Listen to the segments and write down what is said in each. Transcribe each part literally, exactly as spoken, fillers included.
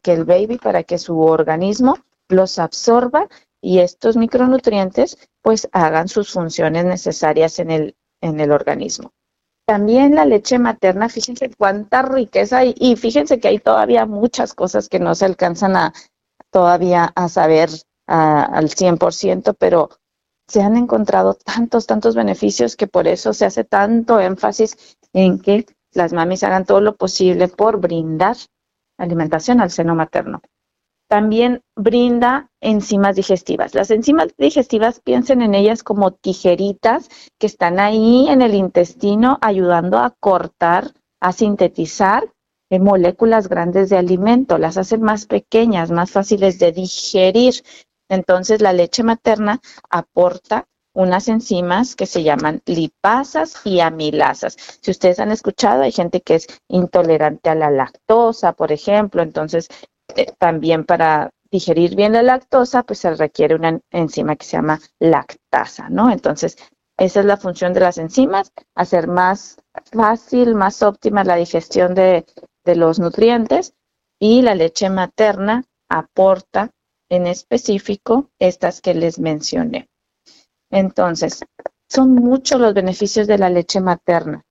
que el baby, para que su organismo los absorba y estos micronutrientes pues hagan sus funciones necesarias en el, en el organismo. También la leche materna, fíjense cuánta riqueza hay, y fíjense que hay todavía muchas cosas que no se alcanzan a todavía a saber a, al cien por ciento, pero se han encontrado tantos, tantos beneficios que por eso se hace tanto énfasis en que las mamis hagan todo lo posible por brindar alimentación al seno materno. También brinda enzimas digestivas. Las enzimas digestivas, piensen en ellas como tijeritas que están ahí en el intestino ayudando a cortar, a sintetizar moléculas grandes de alimento, las hacen más pequeñas, más fáciles de digerir. Entonces la leche materna aporta unas enzimas que se llaman lipasas y amilasas. Si ustedes han escuchado, hay gente que es intolerante a la lactosa, por ejemplo, entonces eh, también para digerir bien la lactosa, pues se requiere una enzima que se llama lactasa, ¿no? Entonces, esa es la función de las enzimas, hacer más fácil, más óptima la digestión de, de los nutrientes, y la leche materna aporta en específico estas que les mencioné. Entonces, son muchos los beneficios de la leche materna.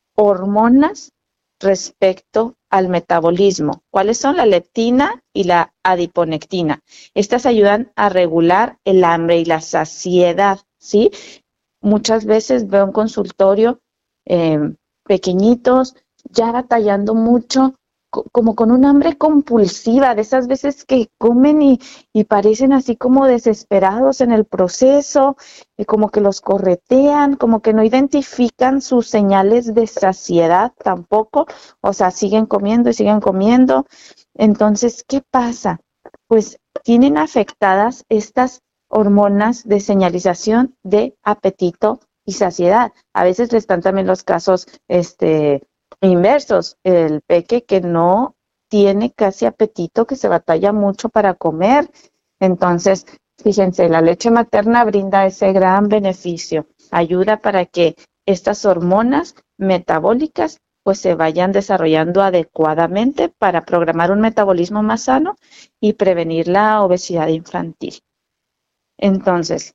Hormonas respecto al metabolismo. ¿Cuáles son? La leptina y la adiponectina. Estas ayudan a regular el hambre y la saciedad, ¿sí? Muchas veces veo un consultorio eh, pequeñitos, ya batallando mucho, co como con un hambre compulsiva, de esas veces que comen y, y parecen así como desesperados en el proceso, y como que los corretean, como que no identifican sus señales de saciedad tampoco, o sea, siguen comiendo y siguen comiendo. Entonces, ¿qué pasa? Pues tienen afectadas estas hormonas de señalización de apetito y saciedad. A veces están también los casos este, inversos, el peque que no tiene casi apetito, que se batalla mucho para comer. Entonces, fíjense, la leche materna brinda ese gran beneficio, ayuda para que estas hormonas metabólicas pues se vayan desarrollando adecuadamente para programar un metabolismo más sano y prevenir la obesidad infantil. Entonces,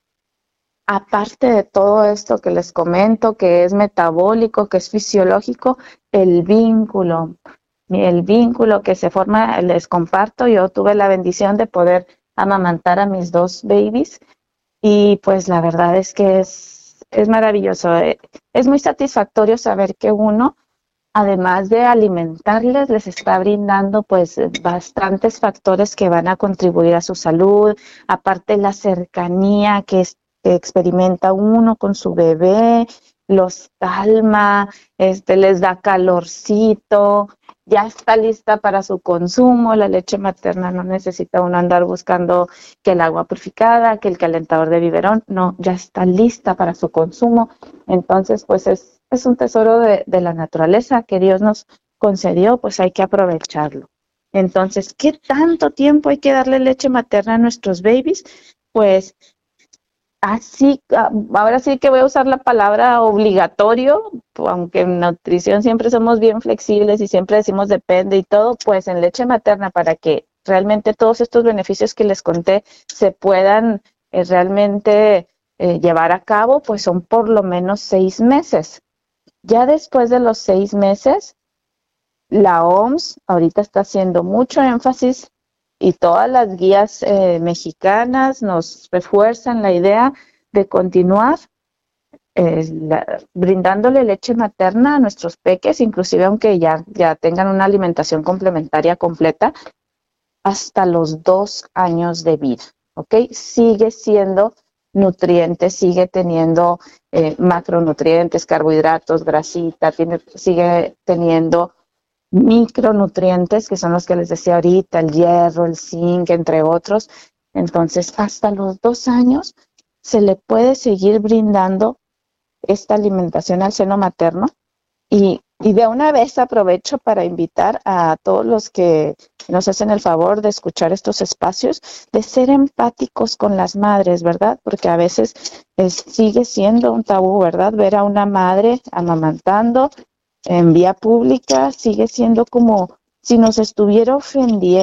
aparte de todo esto que les comento, que es metabólico, que es fisiológico, el vínculo, el vínculo que se forma, les comparto, yo tuve la bendición de poder amamantar a mis dos babies y pues la verdad es que es, es maravilloso, es muy satisfactorio saber que uno, además de alimentarles, les está brindando pues bastantes factores que van a contribuir a su salud, aparte la cercanía que, es, que experimenta uno con su bebé, los calma, este, les da calorcito, ya está lista para su consumo. La leche materna no necesita uno andar buscando que el agua purificada, que el calentador de biberón, no, ya está lista para su consumo. Entonces pues es Es un tesoro de, de la naturaleza que Dios nos concedió, pues hay que aprovecharlo. Entonces, ¿qué tanto tiempo hay que darle leche materna a nuestros babies? Pues así, ahora sí que voy a usar la palabra obligatorio, aunque en nutrición siempre somos bien flexibles y siempre decimos depende y todo, pues en leche materna, para que realmente todos estos beneficios que les conté se puedan eh, realmente eh, llevar a cabo, pues son por lo menos seis meses. Ya después de los seis meses, la O M S ahorita está haciendo mucho énfasis y todas las guías eh, mexicanas nos refuerzan la idea de continuar eh, la, brindándole leche materna a nuestros peques, inclusive aunque ya, ya tengan una alimentación complementaria completa, hasta los dos años de vida, ¿ok? Sigue siendo nutrientes, sigue teniendo eh, macronutrientes, carbohidratos, grasita, tiene, sigue teniendo micronutrientes, que son los que les decía ahorita, el hierro, el zinc, entre otros. Entonces, hasta los dos años se le puede seguir brindando esta alimentación al seno materno. Y, y de una vez aprovecho para invitar a todos los que nos hacen el favor de escuchar estos espacios, de ser empáticos con las madres, ¿verdad? Porque a veces es, sigue siendo un tabú, ¿verdad? Ver a una madre amamantando en vía pública sigue siendo como si nos estuviera ofendiendo.